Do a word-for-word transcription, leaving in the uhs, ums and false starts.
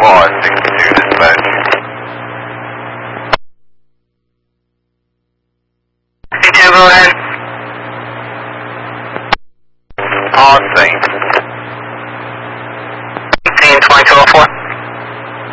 four six two dispatch. C T O, go ahead. All sync.